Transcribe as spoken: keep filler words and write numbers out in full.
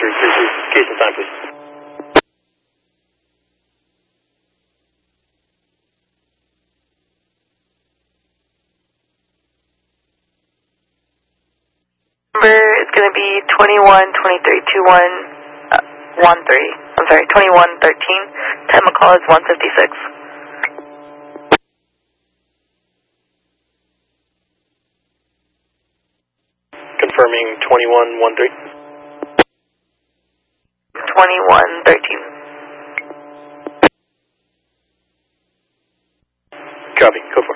three three three. Case and time, please. Number is going to be twenty-one twenty-three twenty-one thirteen. I'm sorry, twenty-one thirteen. Time of call is one fifty-six. Confirming twenty-one thirteen. twenty-one thirteen. Copy. Go for it.